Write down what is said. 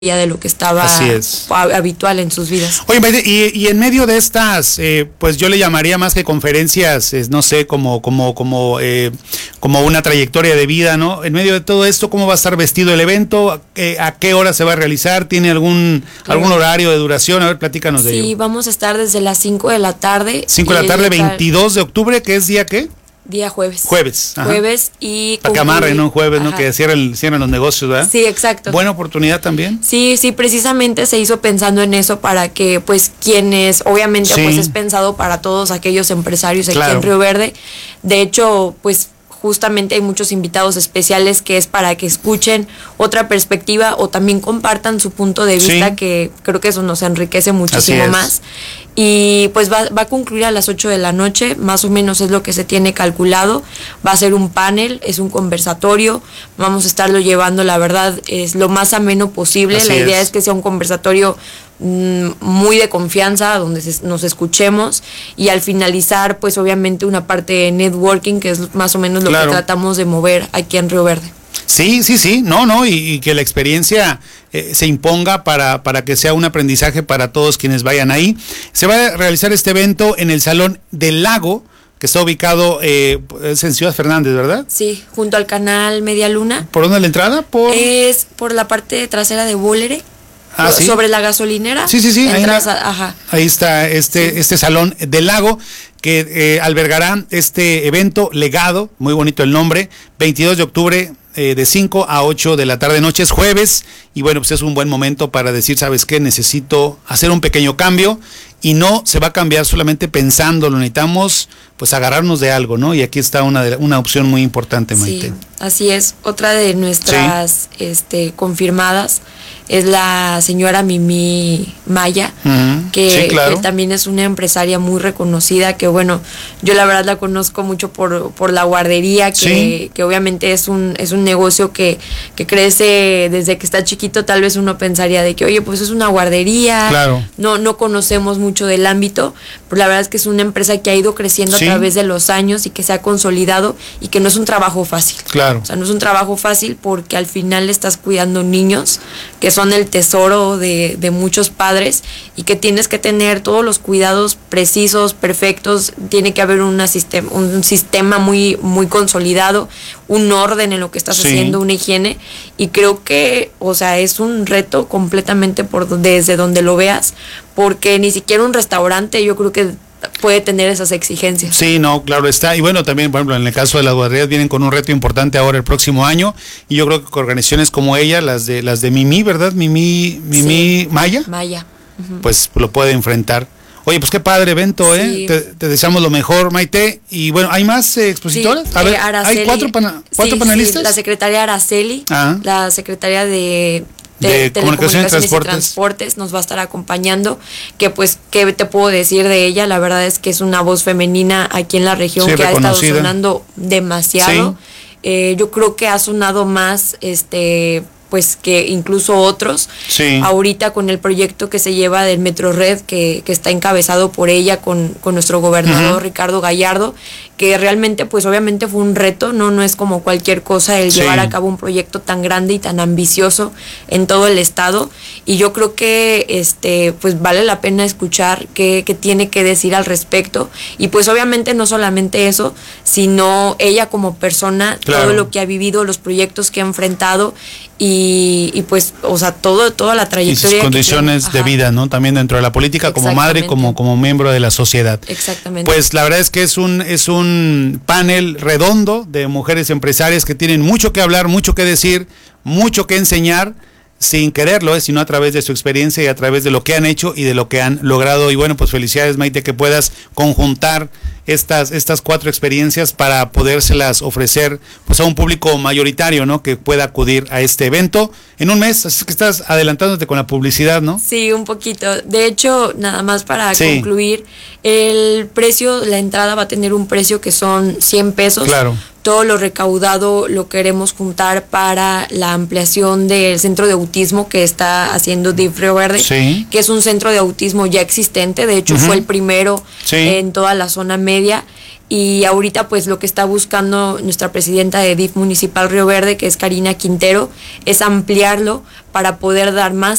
de lo que estaba habitual en sus vidas. Oye, Maite, y en medio de estas, pues yo le llamaría más que conferencias, no sé, como una trayectoria de vida, ¿no? En medio de todo esto, ¿cómo va a estar vestido el evento? ¿A qué hora se va a realizar? ¿Tiene algún horario de duración? A ver, platícanos de ello. Sí, vamos a estar desde las 5 de la tarde. 5 de la tarde, 22 de octubre, ¿qué es día qué? Día jueves. Ajá. Jueves y... Para que amarren, ¿no? Un jueves, ¿no? Que cierren los negocios, ¿verdad? Sí, exacto. Buena oportunidad también. Sí, precisamente se hizo pensando en eso para que, pues, quienes, obviamente, pues es pensado para todos aquellos empresarios aquí en Río Verde. De hecho, pues, justamente hay muchos invitados especiales que es para que escuchen otra perspectiva o también compartan su punto de vista, que creo que eso nos enriquece muchísimo más. Y pues va a concluir a las 8 de la noche, más o menos es lo que se tiene calculado. Va a ser un panel, es un conversatorio, vamos a estarlo llevando, la verdad, es lo más ameno posible. La idea es que sea un conversatorio muy de confianza, donde nos escuchemos, y al finalizar, pues obviamente una parte de networking, que es más o menos lo que tratamos de mover aquí en Río Verde. Sí, y que la experiencia se imponga para que sea un aprendizaje para todos quienes vayan ahí. Se va a realizar este evento en el Salón del Lago, que está ubicado es en Ciudad Fernández, ¿verdad? Sí, junto al canal Media Luna. ¿Por dónde es la entrada? Es por la parte trasera de Bólere. ¿Sí? Sobre la gasolinera. Sí. Ahí está este Salón del Lago, que albergará este evento Legado, muy bonito el nombre, 22 de octubre, de 5 a 8 de la tarde noche, es jueves, y bueno, pues es un buen momento para decir, ¿sabes qué? Necesito hacer un pequeño cambio, y no se va a cambiar solamente pensándolo, necesitamos pues agarrarnos de algo, ¿no? Y aquí está una opción muy importante, Maite. Sí, así es. Otra de nuestras confirmadas es la señora Mimi Maya, que también es una empresaria muy reconocida, que bueno, yo la verdad la conozco mucho por la guardería, que obviamente es un negocio que crece desde que está chiquito. Tal vez uno pensaría de que, oye, pues es una guardería, no conocemos mucho del ámbito, pero la verdad es que es una empresa que ha ido creciendo a través de los años y que se ha consolidado, y que no es un trabajo fácil. O sea, no es un trabajo fácil, porque al final estás cuidando niños que son el tesoro de muchos padres, y que tienes que tener todos los cuidados precisos, perfectos. Tiene que haber un sistema muy, muy consolidado, un orden en lo que estás haciendo, una higiene, y creo que, o sea, es un reto completamente desde donde lo veas, porque ni siquiera un restaurante yo creo que puede tener esas exigencias. Sí, no, claro está. Y bueno, también, por ejemplo, en el caso de las guarderías vienen con un reto importante ahora el próximo año, y yo creo que organizaciones como ella, las de Mimi, ¿verdad? Mimi Maya. Pues lo puede enfrentar. Oye, pues qué padre evento, ¿eh? Te deseamos lo mejor, Maite. Y bueno, ¿hay más expositoras? A ver, Araceli, ¿hay cuatro panelistas? Sí, la secretaria Araceli, la secretaria de Telecomunicaciones y Transportes nos va a estar acompañando, que pues, ¿qué te puedo decir de ella? La verdad es que es una voz femenina aquí en la región que ha estado sonando demasiado. Yo creo que ha sonado más, pues que incluso otros. Ahorita con el proyecto que se lleva del Metro Red, que está encabezado por ella con nuestro gobernador Ricardo Gallardo, que realmente pues obviamente fue un reto, no es como cualquier cosa el llevar a cabo un proyecto tan grande y tan ambicioso en todo el estado, y yo creo que pues vale la pena escuchar qué tiene que decir al respecto, y pues obviamente no solamente eso, sino ella como persona, todo lo que ha vivido, los proyectos que ha enfrentado, y pues, o sea, toda la trayectoria. Y sus condiciones de vida, ¿no? También dentro de la política, como madre, como miembro de la sociedad. Exactamente. Pues la verdad es que es un panel redondo de mujeres empresarias que tienen mucho que hablar, mucho que decir, mucho que enseñar, sin quererlo, sino a través de su experiencia y a través de lo que han hecho y de lo que han logrado. Y bueno, pues felicidades, Maite, que puedas conjuntar estas 4 experiencias para podérselas ofrecer pues a un público mayoritario, ¿no? Que pueda acudir a este evento en un mes. Así que estás adelantándote con la publicidad, ¿no? Sí, un poquito. De hecho, nada más para concluir, el precio, la entrada va a tener un precio que son 100 pesos. Todo lo recaudado lo queremos juntar para la ampliación del centro de autismo que está haciendo DIF Río Verde, que es un centro de autismo ya existente. De hecho, fue el primero en toda la zona media, y ahorita pues lo que está buscando nuestra presidenta de DIF Municipal Río Verde, que es Karina Quintero, es ampliarlo para poder dar más